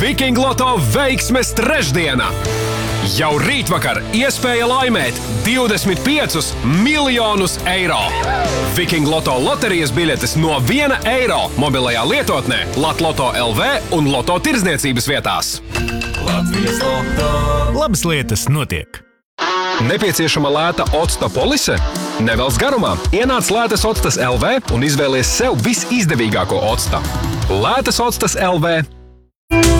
Viking Loto veiksmes trešdiena! Jau rītvakar iespēja laimēt 25 miljonus eiro. Viking Loto loterijas biļetes no 1 eiro mobilajā lietotnē Latloto LV un Loto tirdzniecības vietās. Latvijas Loto. Labas lietas notiek. Nepieciešama lēta octa polise? Nevelc garumā. Ienāc Lētas Octas LV un izvēlies sev visizdevīgāko octa. Lētas Octas LV.